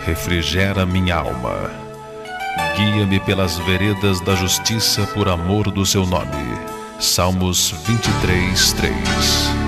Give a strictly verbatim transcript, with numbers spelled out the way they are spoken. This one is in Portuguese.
refrigera minha alma. Guia-me pelas veredas da justiça por amor do seu nome. Salmos vinte e três, três.